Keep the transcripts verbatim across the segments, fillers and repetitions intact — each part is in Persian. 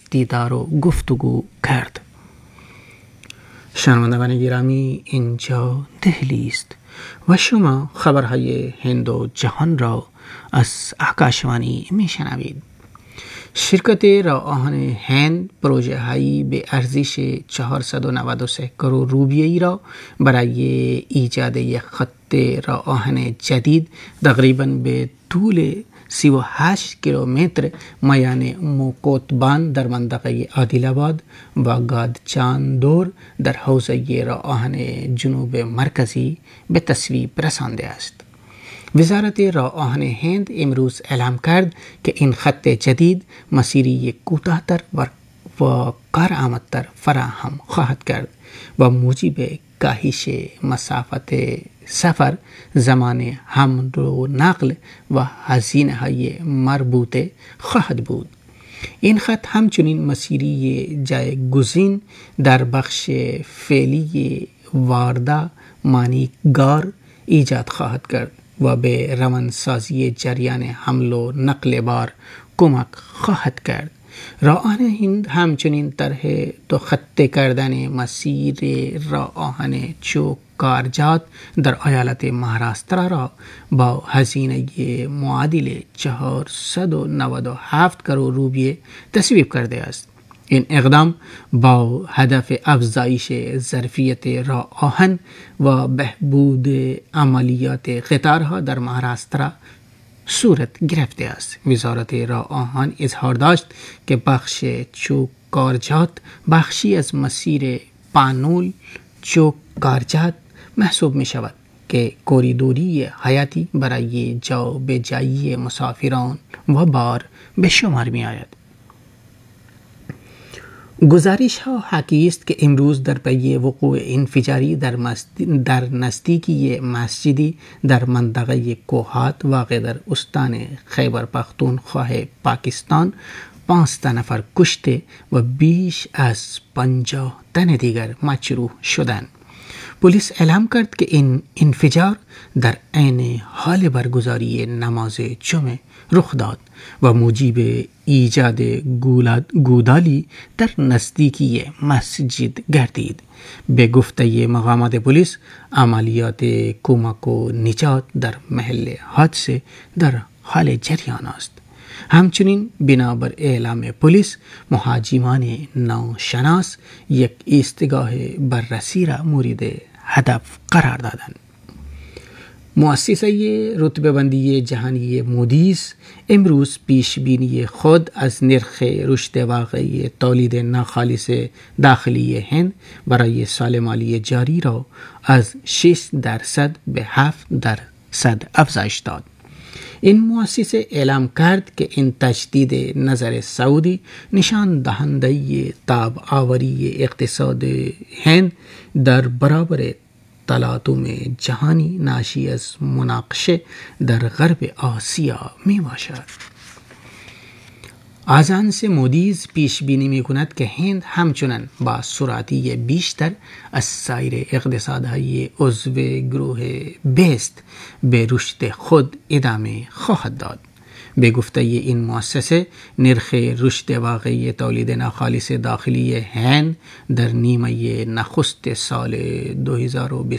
دیدار و گفتگو کرد. شنوندگان گرامی، اینجا دهلی است و شما خبرهای هند و جهان را از آکاشوانی میشنوید. شرکت راه آهن هند پروژه هایی به ارزش چهارصد و نود و سه کروڑ روپیه‌ای را برای ایجاد یک خط راه آهن جدید تقریباً به طول سی و هشت کیلومتر میان موکوتبان در منطقه عادل آباد و گادچاندور در حوزه راه آهن جنوب مرکزی به تصویب رسانده است. وزارت راه آهن هند امروز اعلام کرد که این خط جدید مسیری کوتاه‌تر و کارآمدتر فراهم خواهد کرد و موجب کاهش مسافت سفر، زمان حمل و نقل و هزینه‌های مربوطه خواهد بود. این خط همچنین مسیری جایگزین در بخش فعلی واردا مانیگار ایجاد خواهد کرد و به روانسازی جریان حمل و نقل بار کمک خواهد کرد. راه آهن هند همچنین طرح دو خطه کردن مسیر راه آهن چوک کارجات در ایالت مهاراشتر را با هزینه معادل چهارصد و نود و هفت کروڑ روپیه تصویب کرده است. این اقدام با هدف افزایش ظرفیت راه آهن و بهبود عملیات قطارها در مهاراشتر صورت گرفته است. وزارت راه آهن اظهار داشت که بخش چوک کارجات بخشی از مسیر پانول چوک کارجات محسوب می شود که کوریدوری حیاتی برای جابجایی مسافران و بار به شمار می آید. گزارش ها حاکی است که امروز در پی وقوع انفجاری در, در نزدیکی مسجدی در منطقه کوهات واقع در استان خیبر پختونخوا پاکستان پانزده نفر کشته و بیش از پنجاه تن دیگر مجروح شدند. پلیس اعلام کرد که این انفجار در عین حال برگزاری نماز جمعه رخ داد و موجب ایجاد گودالی در نزدیکی مسجد گردید. به گفته مقامات پلیس، عملیات کمک و نجات در محل حادثه در حال جریان است. همچنین بنابر اعلام پلیس، مهاجمان ناشناس یک ایستگاه بررسی را مورد هدف قرار دادند. مؤسسه رتبه بندی جهانی مودیز امروز پیش بینی خود از نرخ رشد واقعی تولید ناخالص داخلی هند برای سال مالی جاری را از شش درصد به هفت درصد افزایش داد. این مؤسسه اعلام کرد که این تجدید نظر سعودی نشان دهنده تاب آوری اقتصاد هند در برابر تلاطم جهانی ناشی از مناقشه در غرب آسیا می باشد. آژانس مودیز پیش بینی می کند که هند همچنان با سرعتی بیشتر از سایر اقتصادهای عضو گروه بیست به رشد خود ادامه خواهد داد. به گفته این مؤسسه، نرخ رشد واقعی تولید ناخالص داخلی هند در نیمه نخست سال دو هزار و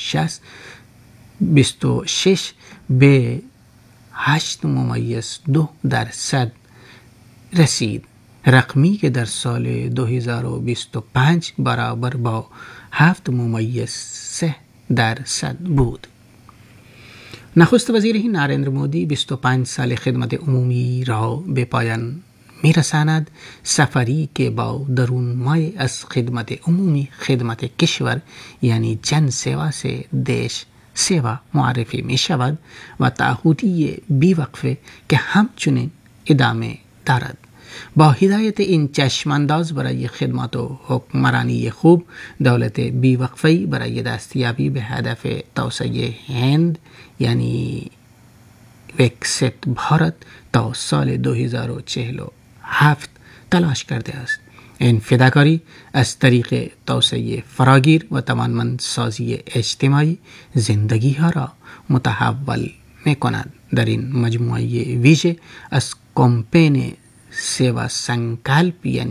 بیست و شش به هشت ممیز دو درصد رسید، رقمی که در سال دو هزار و بیست و پنج برابر با هفت ممیز سه درصد بود. نخست وزیر هند نریندر مودی بیست و پنج سال خدمت عمومی را به پایان میرساند. سفری که با درون مای از خدمت عمومی خدمت کشور یعنی جن سیوا سے دیش سیوا معرفی می شود و تعهدی بیوقفه که همچنین ادامه دارد. با هدایت این چشمانداز برای خدمات و حکمرانی خوب، دولت بیوقفه‌ای برای دستیابی به هدف توسعه هند یعنی وکست بھارت تا سال دو هزار و چهل و هفت تلاش کرده است. این فداکاری از طریق توسعه فراگیر و توانمندسازی اجتماعی زندگی ها را متحول می کند. در این مجموعه ویژه از کمپین سیوا سنکالپ یعنی